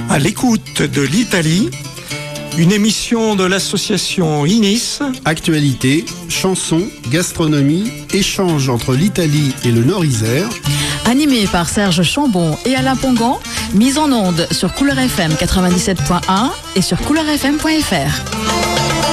À l'écoute de l'Italie, une émission de l'association INIS. Actualité, chansons, gastronomie, échanges entre l'Italie et le Nord-Isère. Animé par Serge Chambon et Alain Pongan, mise en onde sur Couleur FM 97.1 et sur couleurfm.fr.